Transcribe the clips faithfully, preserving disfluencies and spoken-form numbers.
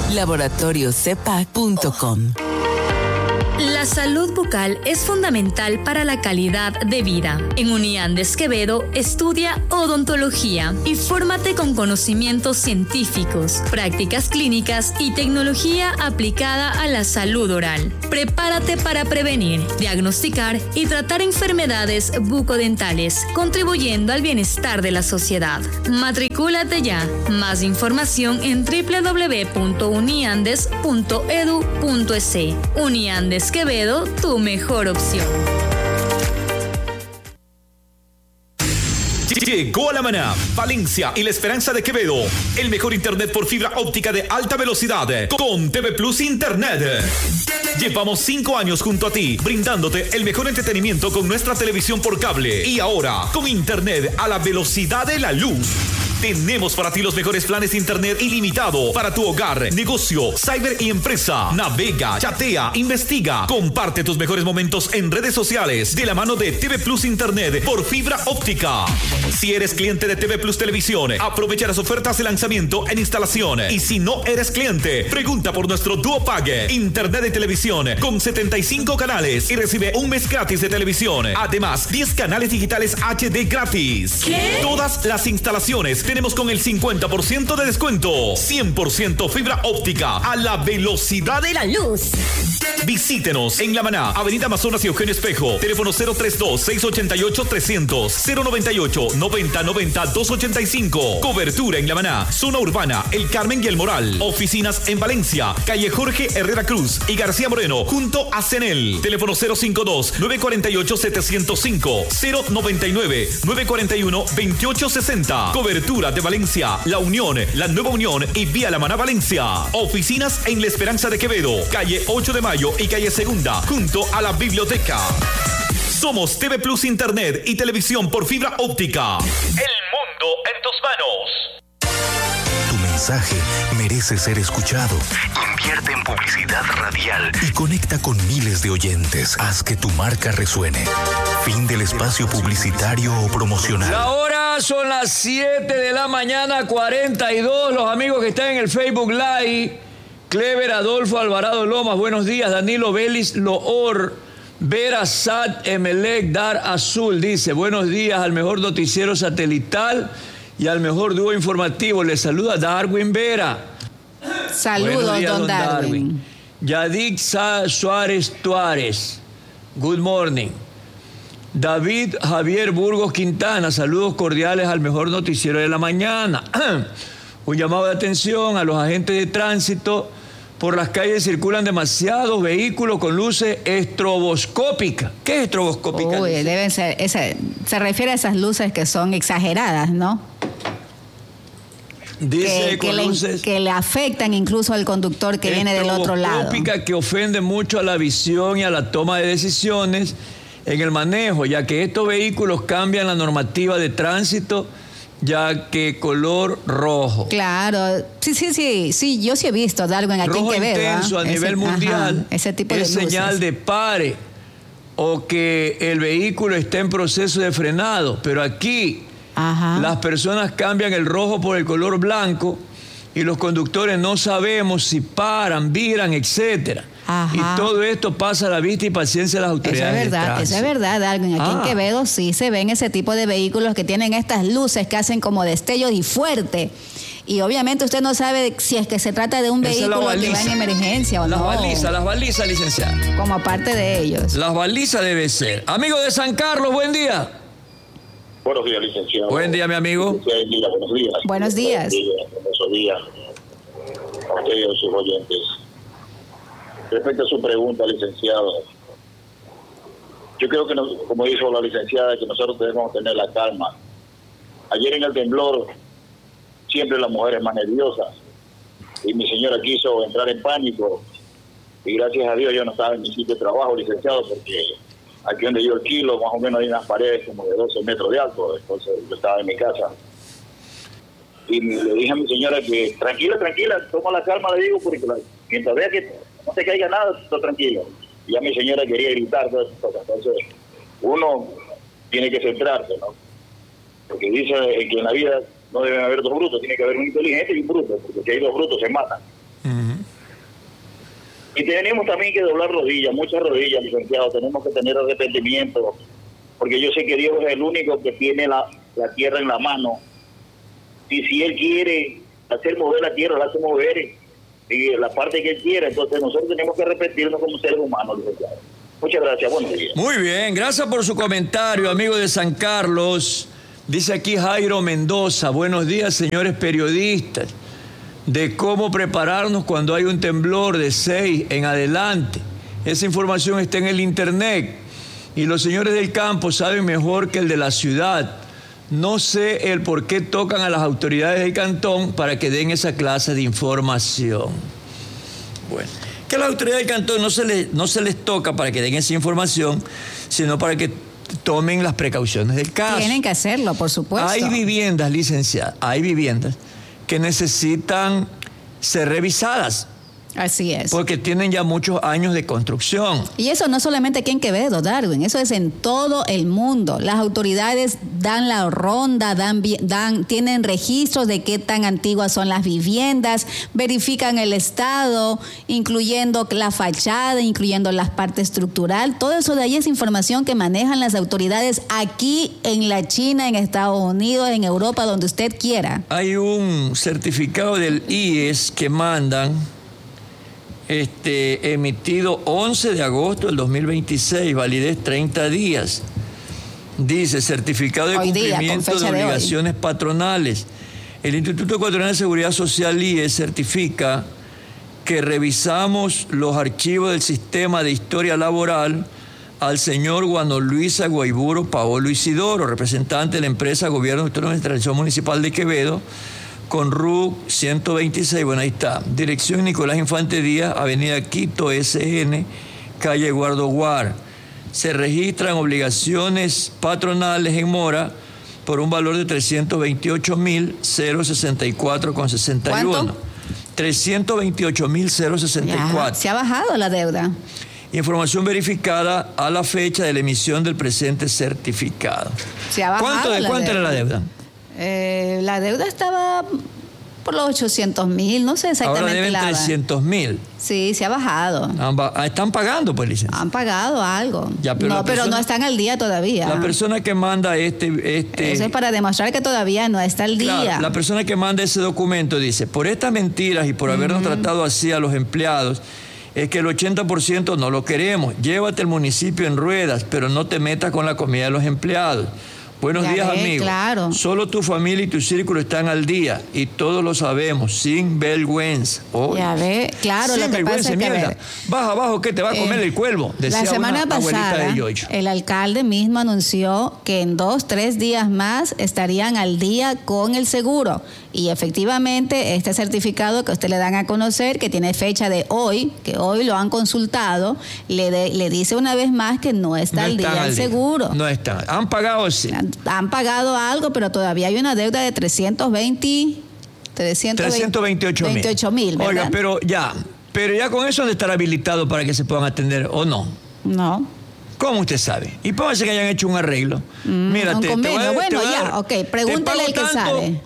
laboratorio cepac punto com. La salud bucal es fundamental para la calidad de vida. En Uniandes Quevedo estudia odontología y fórmate con conocimientos científicos, prácticas clínicas y tecnología aplicada a la salud oral. Prepárate para prevenir, diagnosticar y tratar enfermedades bucodentales, contribuyendo al bienestar de la sociedad. Matricúlate ya. Más información en doble u doble u doble u punto uniandes punto e d u punto e s. Uniandes Quevedo, tu mejor opción. Llegó a La Maná, Valencia y La Esperanza de Quevedo. El mejor internet por fibra óptica de alta velocidad con T V Plus Internet. Llevamos cinco años junto a ti, brindándote el mejor entretenimiento con nuestra televisión por cable. Y ahora, con internet a la velocidad de la luz. Tenemos para ti los mejores planes de internet ilimitado para tu hogar, negocio, cyber y empresa. Navega, chatea, investiga, comparte tus mejores momentos en redes sociales de la mano de T V Plus Internet por fibra óptica. Si eres cliente de T V Plus Televisión, aprovecha las ofertas de lanzamiento en instalación. Y si no eres cliente, pregunta por nuestro Duo Pague, internet de televisión con setenta y cinco canales y recibe un mes gratis de televisión. Además, diez canales digitales H D gratis. ¿Qué? Todas las instalaciones tenemos con el cincuenta por ciento de descuento. cien por ciento fibra óptica a la velocidad de la luz. Visítenos en La Maná, Avenida Amazonas y Eugenio Espejo. Teléfono cero treinta y dos, seiscientos ochenta y ocho, trescientos, cero noventa y ocho, noventa, noventa, doscientos ochenta y cinco. Cobertura en La Maná, zona urbana, El Carmen y El Moral. Oficinas en Valencia, calle Jorge Herrera Cruz y García Moreno, junto a Cenel. Teléfono cero cincuenta y dos, novecientos cuarenta y ocho, setecientos cinco, cero noventa y nueve, novecientos cuarenta y uno, veintiocho sesenta. Cobertura de Valencia, La Unión, La Nueva Unión y Vía La Maná Valencia. Oficinas en La Esperanza de Quevedo, calle ocho de mayo y calle Segunda, junto a la biblioteca. Somos T V Plus Internet y televisión por fibra óptica. El mundo en tus manos. Tu mensaje merece ser escuchado. Invierte en publicidad radial y conecta con miles de oyentes. Haz que tu marca resuene. Fin del espacio publicitario o promocional. La hora son las siete de la mañana, cuarenta y dos. Los amigos que están en el Facebook Live. Clever Adolfo Alvarado Lomas, buenos días. Danilo Vélez Loor, Vera Sat Emelec Dar Azul, dice, buenos días al mejor noticiero satelital y al mejor dúo informativo. Les saluda Darwin Vera. Saludos, días, don, don Darwin. Darwin. Yadik Sa Suárez Tuárez, good morning. David Javier Burgos Quintana, saludos cordiales al mejor noticiero de la mañana. Un llamado de atención a los agentes de tránsito. Por las calles circulan demasiados vehículos con luces estroboscópicas. ¿Qué es estroboscópica? Uy, deben ser, ese, se refiere a esas luces que son exageradas, ¿no? Dice que, con que, le, luces, que le afectan incluso al conductor que viene del otro lado. Estroboscópica que ofende mucho a la visión y a la toma de decisiones en el manejo, ya que estos vehículos cambian la normativa de tránsito, ya que color rojo. Claro, sí, sí, sí, sí, yo sí he visto Darwin aquí rojo en Quevedo. Intenso a ese, nivel mundial, ajá, ese tipo de es luces. Señal de pare o que el vehículo está en proceso de frenado, pero aquí ajá, las personas cambian el rojo por el color blanco y los conductores no sabemos si paran, viran, etcétera. Ajá. Y todo esto pasa a la vista y paciencia de las autoridades. Eso es verdad, eso es verdad, Darwin. Aquí ah. en Quevedo sí se ven ese tipo de vehículos que tienen estas luces que hacen como destellos y fuerte. Y obviamente usted no sabe si es que se trata de un Esa vehículo que va en emergencia o las no. Las balizas, las balizas, licenciada. Como parte de ellos. Las balizas debe ser. Amigo de San Carlos, buen día. Buenos días, licenciado. Buen día, mi amigo. Día, buenos días. Buenos días. Buenos días. Buenos días a ustedes y a sus oyentes. Respecto a su pregunta, licenciado, yo creo que, nos, como dijo la licenciada, que nosotros debemos tener la calma. Ayer en el temblor, siempre la mujer es más nerviosa, y mi señora quiso entrar en pánico, y gracias a Dios yo no estaba en mi sitio de trabajo, licenciado, porque aquí donde yo alquilo, más o menos hay unas paredes como de doce metros de alto, entonces yo estaba en mi casa. Y le dije a mi señora que, tranquila, tranquila, toma la calma, le digo, porque la, mientras vea que no se caiga nada, estoy tranquilo. Y ya mi señora quería gritar todas esas cosas. Entonces, uno tiene que centrarse, ¿no? Porque dice que en la vida no deben haber dos brutos, tiene que haber un inteligente y un bruto, porque si hay dos brutos se matan. Uh-huh. Y tenemos también que doblar rodillas, muchas rodillas, licenciado. Tenemos que tener arrepentimiento, porque yo sé que Dios es el único que tiene la, la tierra en la mano. Y si Él quiere hacer mover la tierra, la hace mover y la parte que Él quiera. Entonces nosotros tenemos que arrepentirnos como seres humanos, licenciado. Muchas gracias, buenos días. Muy bien, gracias por su comentario, amigo de San Carlos. Dice aquí Jairo Mendoza, buenos días, señores periodistas. De cómo prepararnos cuando hay un temblor de seis en adelante. Esa información está en el internet y los señores del campo saben mejor que el de la ciudad. No sé el por qué tocan a las autoridades del cantón para que den esa clase de información. Bueno, que a las autoridades del cantón no se les, no se les toca para que den esa información, sino para que tomen las precauciones del caso. Tienen que hacerlo, por supuesto. Hay viviendas, licenciada, hay viviendas que necesitan ser revisadas. Así es. Porque tienen ya muchos años de construcción. Y eso no solamente aquí en Quevedo, Darwin, eso es en todo el mundo. Las autoridades dan la ronda, dan, dan, tienen registros de qué tan antiguas son las viviendas, verifican el estado, incluyendo la fachada, incluyendo la parte estructural. Todo eso de ahí es información que manejan las autoridades aquí en la China, en Estados Unidos, en Europa, donde usted quiera. Hay un certificado del I E S que mandan, Este, emitido once de agosto del dos mil veintiséis, validez treinta días. Dice, certificado de hoy cumplimiento día, de obligaciones de patronales. El Instituto Ecuatoriano de Seguridad Social I E S certifica que revisamos los archivos del sistema de historia laboral al señor Guano Luisa Guaiburo Paolo Isidoro, representante de la empresa Gobierno Autónomo de Administración Municipal de Quevedo, con R U ciento veintiséis, bueno, ahí está. Dirección Nicolás Infante Díaz, Avenida Quito, S N, calle Eduardo Guar. Se registran obligaciones patronales en mora por un valor de trescientos veintiocho mil sesenta y cuatro con sesenta y uno. ¿Cuánto? trescientos veintiocho mil sesenta y cuatro. Ya, se ha bajado la deuda. Información verificada a la fecha de la emisión del presente certificado. Se ha bajado. ¿Cuánto, de, la ¿cuánto deuda? era la deuda? Eh, la deuda estaba por los ochocientos mil, no sé exactamente. Ahora deben trescientos mil. Sí, se ha bajado. Están pagando, pues, licencia. Han pagado algo. Ya, pero no, persona, pero no están al día todavía. La persona que manda este... este Eso es para demostrar que todavía no está al día. Claro, la persona que manda ese documento dice, por estas mentiras y por habernos uh-huh. tratado así a los empleados, es que el ochenta por ciento no lo queremos. Llévate el municipio en ruedas, pero no te metas con la comida de los empleados. Buenos ya días, ve, amigos. Claro. Solo tu familia y tu círculo están al día y todos lo sabemos, sin vergüenza. Oh, ya ve, claro, sin lo que vergüenza, pasa es que mierda. ver, baja abajo que te va a comer eh, el cuervo. Decía la semana una pasada, de Yoyo. El alcalde mismo anunció que en dos, tres días más estarían al día con el seguro. Y efectivamente, este certificado que usted le dan a conocer, que tiene fecha de hoy, que hoy lo han consultado, le, de, le dice una vez más que no está no al día el seguro. No está. ¿Han pagado sí? Han, han pagado algo, pero todavía hay una deuda de trescientos veinte, trescientos veintiocho mil. Oiga, pero ya, pero ya con eso han de estar habilitados para que se puedan atender, ¿o no? No. ¿Cómo usted sabe? Y póngase que hayan hecho un arreglo. Mm, Mira, un te, convenio. te voy a, bueno, te voy a, ya, ok, pregúntale al que tanto, sabe.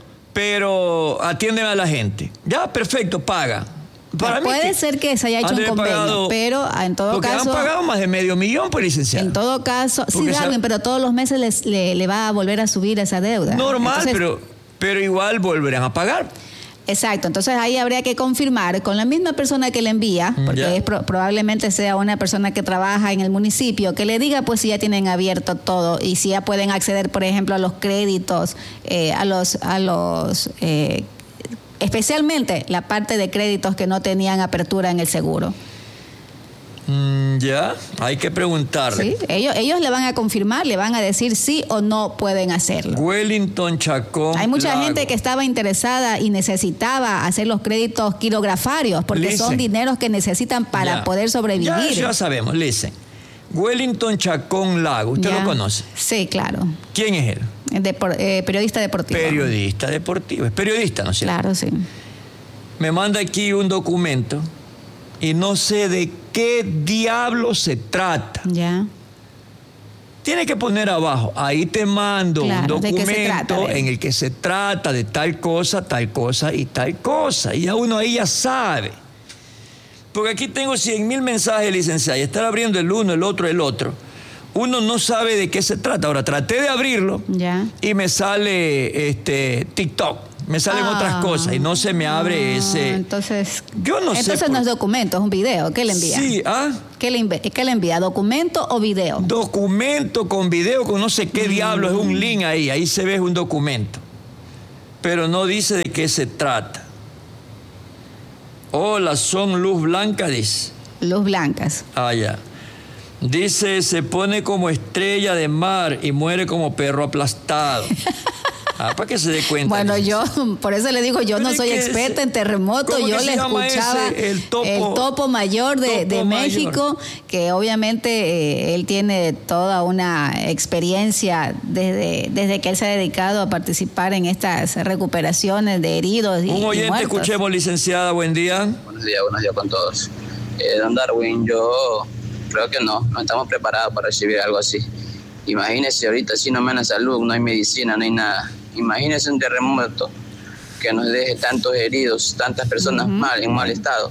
Pero atienden a la gente. Ya, perfecto, paga. Para mí puede que ser que se haya hecho un convenio, pagado, pero en todo porque caso... Porque han pagado más de medio millón por licenciado. En todo caso, sí, Darwin, pero todos los meses les, le, le va a volver a subir esa deuda. Normal, Entonces, pero, pero igual volverán a pagar. Exacto, entonces ahí habría que confirmar con la misma persona que le envía, porque es pro, probablemente sea una persona que trabaja en el municipio, que le diga pues si ya tienen abierto todo y si ya pueden acceder, por ejemplo, a los créditos, eh, a los, a los eh, especialmente la parte de créditos que no tenían apertura en el seguro. Mm, ya, hay que preguntarle. Sí, ellos, ellos le van a confirmar, le van a decir sí o no pueden hacerlo. Wellington Chacón. Hay mucha Lago. gente que estaba interesada y necesitaba hacer los créditos quilografarios porque listen. Son dineros que necesitan para ya. poder sobrevivir. Ya, ya sabemos, listen. Wellington Chacón Lago, ¿usted ya. lo conoce? Sí, claro. ¿Quién es él? Depor, eh, periodista deportivo. Periodista deportivo. Es periodista, ¿no es cierto? Claro, sí. Me manda aquí un documento y no sé de qué diablo se trata. Ya. Tiene que poner abajo, ahí te mando claro, un documento trata, en el que se trata de tal cosa, tal cosa y tal cosa. Y ya uno ahí ya sabe. Porque aquí tengo cien mil mensajes, licenciada, y estar abriendo el uno, el otro, el otro. Uno no sabe de qué se trata. Ahora, traté de abrirlo ya. y me sale este TikTok. Me salen ah, otras cosas y no se me abre ah, ese... Entonces, yo no entonces sé no por... es documento, es un video. ¿Qué le envía? Sí, ¿ah? ¿Qué le, ¿Qué le envía? ¿Documento o video? Documento con video, con no sé qué mm. diablo, es un link ahí. Ahí se ve un documento. Pero no dice de qué se trata. Hola, son luz blanca, dice. Luz blancas. Ah, ya. Dice, se pone como estrella de mar y muere como perro aplastado. Ah, para que se dé cuenta. Bueno, yo, por eso le digo, yo no soy experta en terremotos. Yo le escuchaba ese? El, topo, el topo mayor de, topo de México, mayor. Que obviamente eh, él tiene toda una experiencia desde, desde que él se ha dedicado a participar en estas recuperaciones de heridos y, Un oyente, y muertos. Escuchemos, licenciada, buen día. Buenos días, buenos días con todos. Eh, don Darwin, yo creo que no, no estamos preparados para recibir algo así. Imagínese, ahorita si no me dan salud, no hay medicina, no hay nada. Imagínese un terremoto que nos deje tantos heridos, tantas personas uh-huh. mal, en mal estado,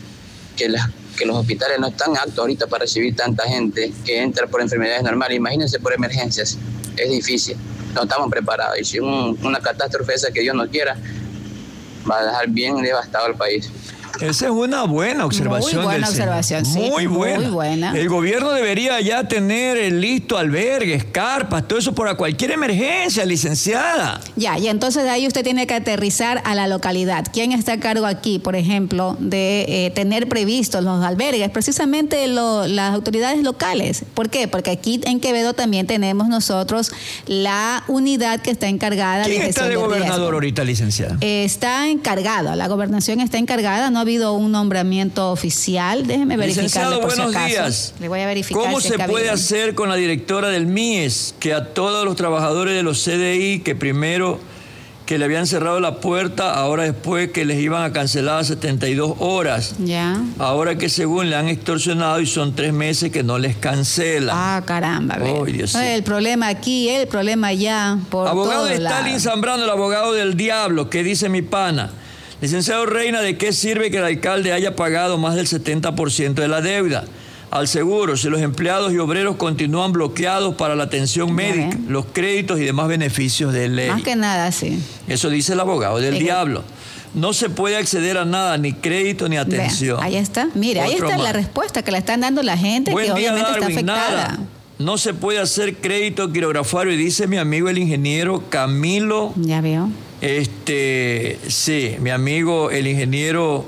que, la, que los hospitales no están aptos ahorita para recibir tanta gente que entra por enfermedades normales. Imagínense por emergencias, es difícil, no estamos preparados. Y si un, una catástrofe esa que Dios no quiera, va a dejar bien devastado al país. Esa es una buena observación. Muy buena del observación, sí. Muy buena. Muy buena. El gobierno debería ya tener listo albergues, carpas, todo eso para cualquier emergencia, licenciada. Ya, y entonces de ahí usted tiene que aterrizar a la localidad. ¿Quién está a cargo aquí, por ejemplo, de eh, tener previstos los albergues? Precisamente lo, las autoridades locales. ¿Por qué? Porque aquí en Quevedo también tenemos nosotros la unidad que está encargada de ¿Quién gestión está de, de gobernador riesgo. ahorita, licenciada? Eh, está encargada, la gobernación está encargada, no ha habido un nombramiento oficial. Déjeme verificarle por si acaso. Buenos días. Le voy a verificar. ¿Cómo si se es puede hacer con la directora del M I E S que a todos los trabajadores de los C D I que primero que le habían cerrado la puerta, ahora después que les iban a cancelar setenta y dos horas? Ya. Ahora que según le han extorsionado y son tres meses que no les cancelan. Ah, caramba. Oh, Dios no, el problema aquí, el problema allá. Por abogado de lado. Stalin Zambrano, el abogado del diablo, ¿qué dice mi pana? Licenciado Reina, ¿de qué sirve que el alcalde haya pagado más del setenta por ciento de la deuda al seguro si los empleados y obreros continúan bloqueados para la atención médica, los créditos y demás beneficios de ley? Más que nada, sí. Eso dice el abogado del sí. diablo. No se puede acceder a nada, ni crédito ni atención. Vean, ahí está. Mire, Otro ahí está más. La respuesta que le están dando la gente. Buen que día, obviamente Darwin, está afectada. Nada. No se puede hacer crédito quirografario, y dice mi amigo el ingeniero Camilo. Ya veo. Este, sí, mi amigo el ingeniero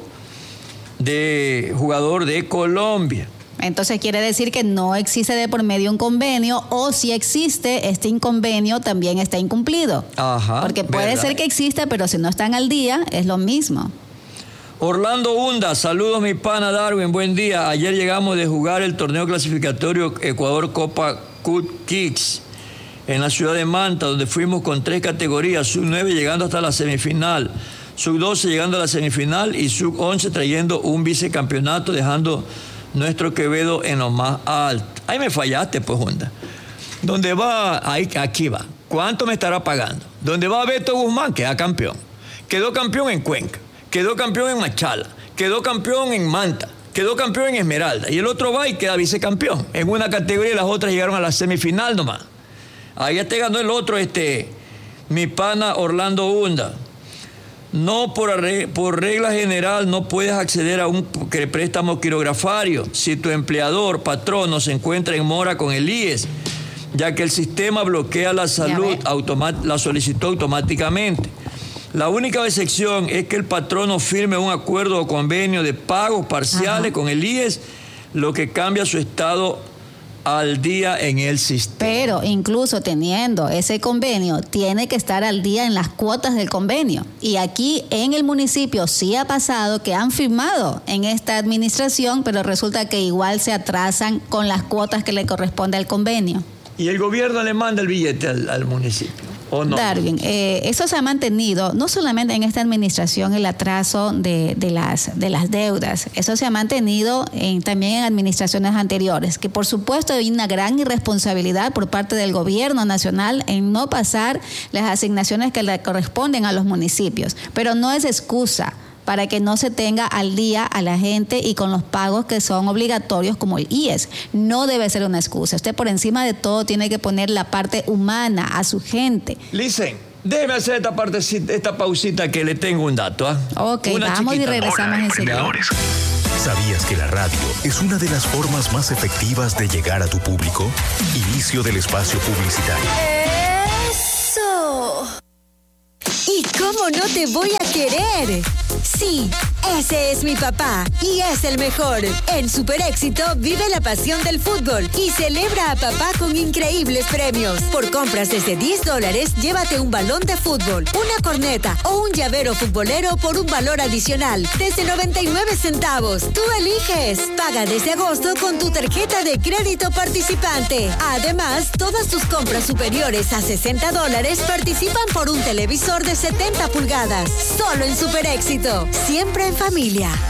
de jugador de Colombia. Entonces quiere decir que no existe de por medio un convenio, o si existe, este inconvenio también está incumplido. Ajá. Porque puede ¿verdad? ser que exista, pero si no están al día, es lo mismo. Orlando Hunda, saludos mi pana Darwin, buen día. Ayer llegamos de jugar el torneo clasificatorio Ecuador Copa Cut Kicks en la ciudad de Manta, donde fuimos con tres categorías, sub nueve llegando hasta la semifinal, sub doce llegando a la semifinal y sub once trayendo un vicecampeonato, dejando nuestro Quevedo en lo más alto. Ahí me fallaste, pues, Hunda. ¿Dónde va? Ahí, aquí va. ¿Cuánto me estará pagando? ¿Dónde va Beto Guzmán? Queda campeón. Quedó campeón en Cuenca. Quedó campeón en Machala, quedó campeón en Manta, quedó campeón en Esmeralda. Y el otro va y queda vicecampeón. En una categoría y las otras llegaron a la semifinal nomás. Ahí te ganó el otro, este, mi pana Orlando Hunda. No, por, por regla general, no puedes acceder a un préstamo quirografario si tu empleador, patrono, se encuentra en mora con el I E S, ya que el sistema bloquea la salud, la solicitó automáticamente. La única excepción es que el patrono firme un acuerdo o convenio de pagos parciales Ajá. con el I E S, lo que cambia su estado al día en el sistema. Pero incluso teniendo ese convenio, tiene que estar al día en las cuotas del convenio. Y aquí en el municipio sí ha pasado que han firmado en esta administración, pero resulta que igual se atrasan con las cuotas que le corresponde al convenio. ¿Y el gobierno le manda el billete al, al municipio? ¿O no? Darwin, eh, eso se ha mantenido no solamente en esta administración, el atraso de, de, las, de las deudas, eso se ha mantenido en, también en administraciones anteriores, que por supuesto hay una gran irresponsabilidad por parte del gobierno nacional en no pasar las asignaciones que le corresponden a los municipios, pero no es excusa para que no se tenga al día a la gente y con los pagos que son obligatorios como el I E S. No debe ser una excusa. Usted por encima de todo tiene que poner la parte humana a su gente. Listen, déjeme hacer esta partecita, esta pausita que le tengo un dato. ¿eh? Ok, una vamos chiquita. y regresamos enseguida. ¿Sabías que la radio es una de las formas más efectivas de llegar a tu público? Inicio del espacio publicitario. ¡Eso! ¿Y cómo no te voy a querer? Sí, ese es mi papá y es el mejor. En Super Éxito vive la pasión del fútbol y celebra a papá con increíbles premios. Por compras desde diez dólares, llévate un balón de fútbol, una corneta o un llavero futbolero por un valor adicional desde noventa y nueve centavos. Tú eliges. Paga desde agosto con tu tarjeta de crédito participante. Además, todas tus compras superiores a sesenta dólares participan por un televisor de setenta pulgadas. Solo en Super Éxito. Siempre en familia.